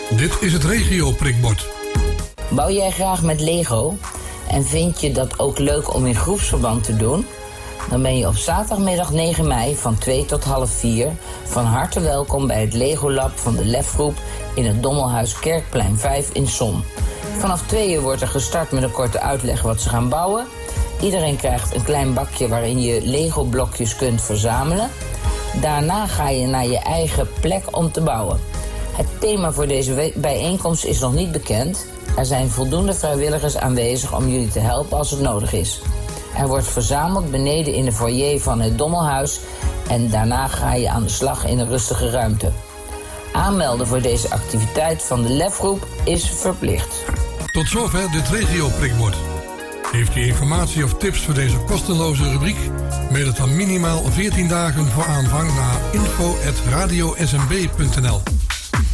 Dit is het regio-prikbord. Bouw jij graag met Lego? En vind je dat ook leuk om in groepsverband te doen? Dan ben je op zaterdagmiddag 9 mei van 2 tot half 4 van harte welkom bij het Lego Lab van de Lefgroep in het Dommelhuis Kerkplein 5 in Zon. Vanaf 2 uur wordt er gestart met een korte uitleg wat ze gaan bouwen. Iedereen krijgt een klein bakje waarin je Lego-blokjes kunt verzamelen. Daarna ga je naar je eigen plek om te bouwen. Het thema voor deze bijeenkomst is nog niet bekend. Er zijn voldoende vrijwilligers aanwezig om jullie te helpen als het nodig is. Er wordt verzameld beneden in de foyer van het Dommelhuis en daarna ga je aan de slag in een rustige ruimte. Aanmelden voor deze activiteit van de Lefgroep is verplicht. Tot zover dit regio-prikbord. Heeft u informatie of tips voor deze kosteloze rubriek? Mail het dan minimaal 14 dagen voor aanvang naar info@radiosmb.nl.